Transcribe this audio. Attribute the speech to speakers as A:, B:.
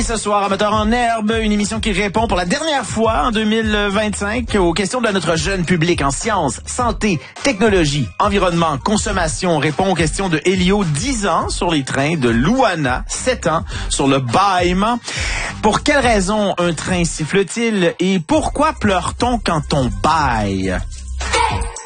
A: ce soir, Amateur en herbe, une émission qui répond pour la dernière fois en 2025 aux questions de notre jeune public en sciences, santé, technologie, environnement, consommation. On répond aux questions de Elio, 10 ans, sur les trains, de Louana, 7 ans, sur le bâillement. Pour quelle raison un train siffle-t-il et pourquoi pleure-t-on quand on bâille?